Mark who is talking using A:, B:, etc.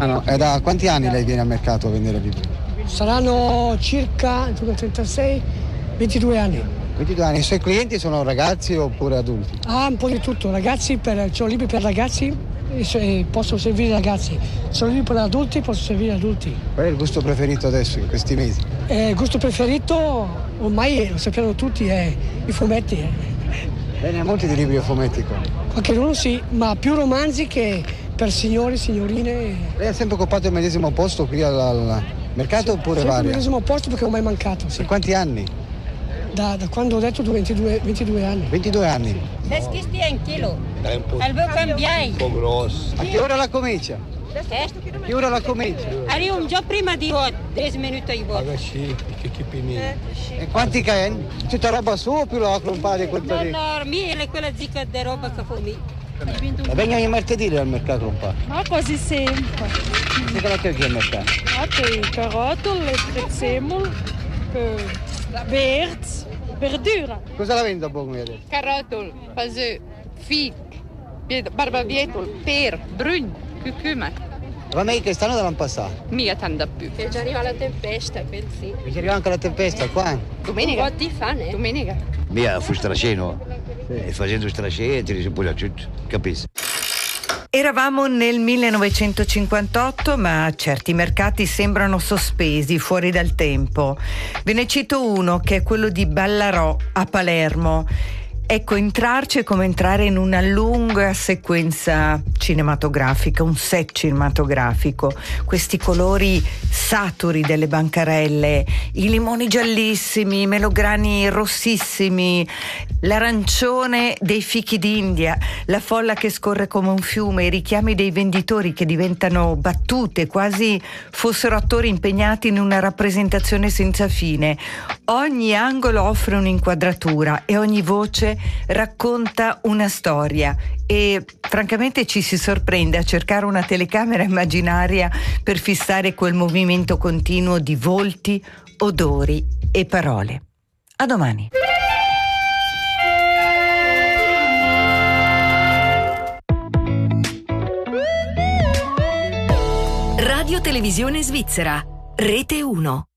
A: Ah no, è da quanti anni lei viene al mercato a vendere libri?
B: Saranno circa 36, 22 anni.
A: 22 anni. I suoi clienti sono ragazzi oppure adulti?
B: Ah, un po' di tutto, ragazzi, c'ho libri per ragazzi e posso servire i ragazzi. Sono libri per adulti, posso servire adulti.
A: Qual è il gusto preferito adesso, in questi mesi?
B: Il gusto preferito, ormai lo sappiamo tutti, è i fumetti.
A: Bene, ha molti di libri a fumetti qua.
B: Qualcuno sì, ma più romanzi che per signori, signorine.
A: Lei ha sempre occupato il medesimo posto qui al mercato oppure
B: Sempre
A: varia?
B: il medesimo posto perché non ho mai mancato, sì.
A: Per quanti anni?
B: Da quando ho detto 22 anni.
A: 22 anni.
C: Qu'est-ce qui se un kilo?
D: È un po',
C: Elle veut combien?
D: un po' grosso.
A: A che ora la comincia? Che ora la comincia?
C: Arriviamo già prima di 10 minuti di voto.
D: Sì, che pinini.
A: E quanti caen? Tutta roba sua o più la compare questa
C: No,
A: lì?
C: no, mia è quella zicca di roba che fa mi.
A: E vengono i martedì al mercato un po'.
E: Ma quasi sempre.
A: Che è il mercato?
E: Tem carote, prezzemol, verds, verdura.
A: Cosa la vendo a Bogmi adesso?
F: Carotol, pazeu, fic, barbabietol, per, brun, curcuma.
A: Ma meglio che stanno dall'anno passato.
F: Mica tanto più.
C: Che già arriva la tempesta, pensi.
A: Mi arriva anche la tempesta qua.
F: Domenica.
C: Un po' di fame.
F: Domenica.
G: Mia fu straceno e facendo straceno ti risi pure tutto, capisci?
H: Eravamo nel 1958, ma certi mercati sembrano sospesi, fuori dal tempo. Ve ne cito uno che è quello di Ballarò a Palermo. Ecco, entrarci è come entrare in una lunga sequenza cinematografica, un set cinematografico. Questi colori saturi delle bancarelle, i limoni giallissimi, i melograni rossissimi, l'arancione dei fichi d'India, la folla che scorre come un fiume, i richiami dei venditori che diventano battute, quasi fossero attori impegnati in una rappresentazione senza fine. Ogni angolo offre un'inquadratura e ogni voce racconta una storia e francamente ci si sorprende a cercare una telecamera immaginaria per fissare quel movimento continuo di volti, odori e parole. A domani.
I: Radio Televisione Svizzera, Rete 1.